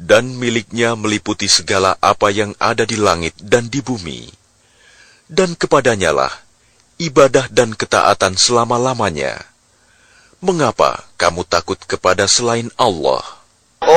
dan miliknya meliputi segala apa yang ada di langit dan di bumi. Dan kepadanyalah ibadah dan ketaatan selama-lamanya. Mengapa kamu takut kepada selain Allah?